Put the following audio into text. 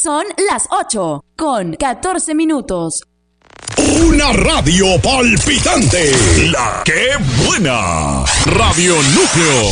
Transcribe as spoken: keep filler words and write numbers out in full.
Son las ocho con catorce minutos. Una radio palpitante. La que buena. Radio Núcleo.